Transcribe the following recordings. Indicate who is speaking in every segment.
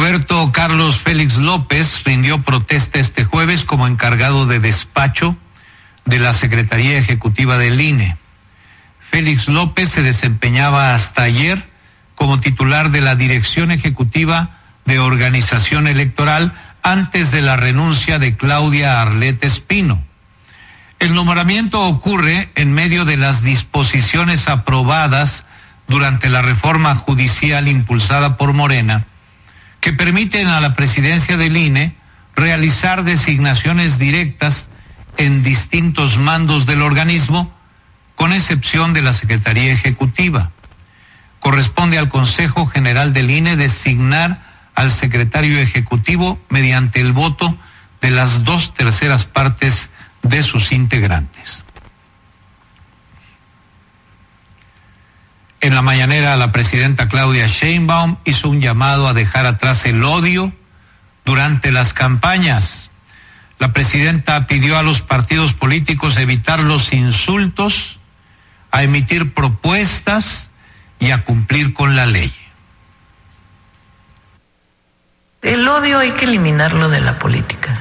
Speaker 1: Roberto Carlos Félix López rindió protesta este jueves como encargado de despacho de la Secretaría Ejecutiva del INE. Félix López se desempeñaba hasta ayer como titular de la Dirección Ejecutiva de Organización Electoral antes de la renuncia de Claudia Arlette Espino. El nombramiento ocurre en medio de las disposiciones aprobadas durante la reforma judicial impulsada por Morena, que permiten a la presidencia del INE realizar designaciones directas en distintos mandos del organismo, con excepción de la Secretaría Ejecutiva. Corresponde al Consejo General del INE designar al secretario ejecutivo mediante el voto de las 2/3 partes de sus integrantes. En la mañanera, la presidenta Claudia Sheinbaum hizo un llamado a dejar atrás el odio durante las campañas. La presidenta pidió a los partidos políticos evitar los insultos, a emitir propuestas y a cumplir con la ley.
Speaker 2: El odio hay que eliminarlo de la política.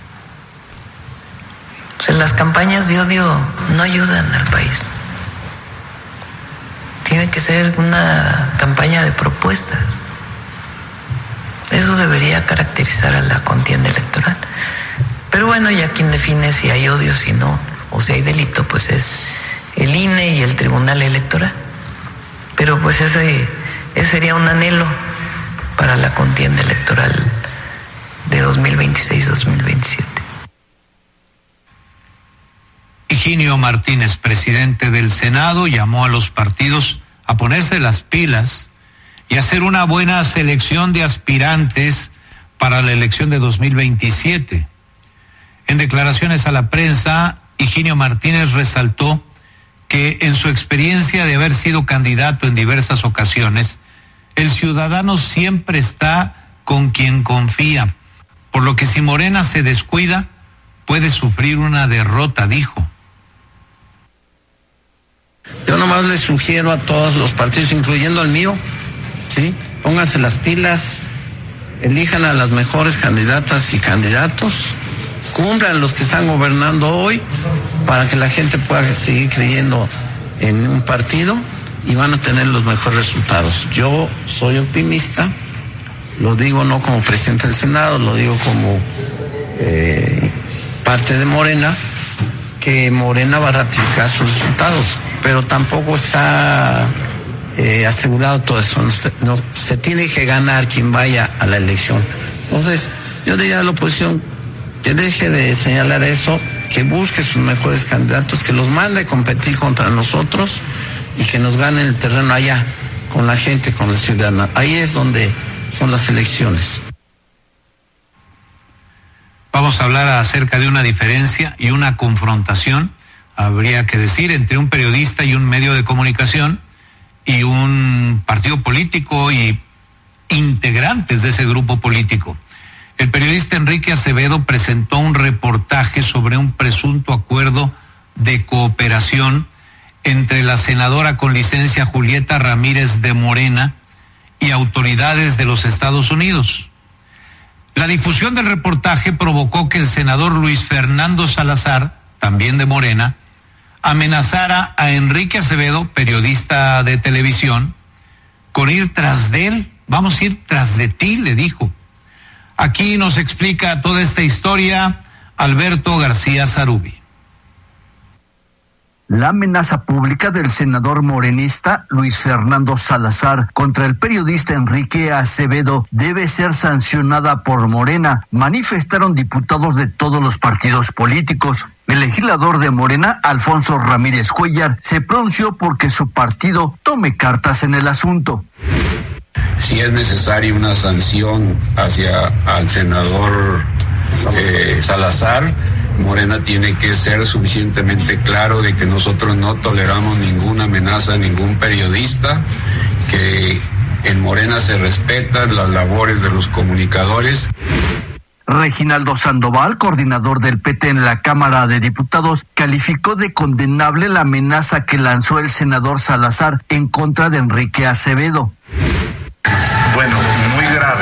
Speaker 2: O sea, las campañas de odio no ayudan al país. Tiene que ser una campaña de propuestas. Eso debería caracterizar a la contienda electoral. Pero bueno, ya quien define si hay odio, si no, o si hay delito, pues es el INE y el Tribunal Electoral. Pero pues ese sería un anhelo para la contienda electoral de 2026-2027.
Speaker 1: Higinio Martínez, presidente del Senado, llamó a los partidos a ponerse las pilas y hacer una buena selección de aspirantes para la elección de 2027. En declaraciones a la prensa, Higinio Martínez resaltó que en su experiencia de haber sido candidato en diversas ocasiones, el ciudadano siempre está con quien confía, por lo que si Morena se descuida, puede sufrir una derrota, dijo.
Speaker 3: Yo nomás les sugiero a todos los partidos, incluyendo el mío, ¿sí? Pónganse las pilas, elijan a las mejores candidatas y candidatos, cumplan los que están gobernando hoy para que la gente pueda seguir creyendo en un partido y van a tener los mejores resultados. Yo soy optimista, lo digo no como presidente del Senado, lo digo como parte de Morena, que Morena va a ratificar sus resultados, pero tampoco está asegurado todo eso. No, se tiene que ganar quien vaya a la elección. Entonces, yo diría a la oposición que deje de señalar eso, que busque sus mejores candidatos, que los mande a competir contra nosotros y que nos gane el terreno allá, con la gente, con la ciudadana. Ahí es donde son las elecciones.
Speaker 1: Vamos a hablar acerca de una diferencia y una confrontación, habría que decir, entre un periodista y un medio de comunicación y un partido político y integrantes de ese grupo político. El periodista Enrique Acevedo presentó un reportaje sobre un presunto acuerdo de cooperación entre la senadora con licencia Julieta Ramírez de Morena y autoridades de los Estados Unidos. La difusión del reportaje provocó que el senador Luis Fernando Salazar, también de Morena, amenazara a Enrique Acevedo, periodista de televisión, con ir tras de él. Vamos a ir tras de ti, le dijo. Aquí nos explica toda esta historia Alberto García Zarubi.
Speaker 4: La amenaza pública del senador morenista Luis Fernando Salazar contra el periodista Enrique Acevedo debe ser sancionada por Morena, manifestaron diputados de todos los partidos políticos. El legislador de Morena, Alfonso Ramírez Cuellar, se pronunció porque su partido tome cartas en el asunto.
Speaker 5: Si es necesaria una sanción hacia al senador Salazar, Morena tiene que ser suficientemente claro de que nosotros no toleramos ninguna amenaza a ningún periodista, que en Morena se respetan las labores de los comunicadores.
Speaker 4: Reginaldo Sandoval, coordinador del PT en la Cámara de Diputados, calificó de condenable la amenaza que lanzó el senador Salazar en contra de Enrique Acevedo.
Speaker 6: Bueno, muy grave.